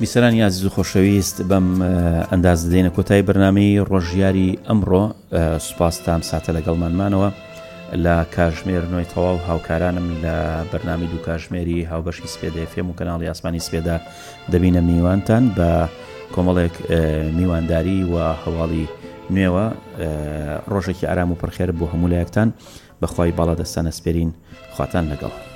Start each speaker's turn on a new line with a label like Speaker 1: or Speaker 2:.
Speaker 1: بیسەرانی عزیز و خۆشەویست بەم ئەندازدێنە کۆتایی بەرنامەی ڕۆژیاری ئەمڕۆ سوپاس تام ساتە لەگەڵمانمانەوە لە کاژمێر نوێی تەواو هاوکارانم لە بەرنامی دوو کاژمێری هاوبەشی سپێدە FM و کەناڵی ئاسمانی سپێدا دەبینە میوانتان بە کۆمەڵێک میوانداری و هەواڵی نوێوە ڕۆژێکی ئارام و پڕخێر بۆ هەموو لایەکتان بەخوای باڵا دەستانە سپێرین خواتان لەگەڵ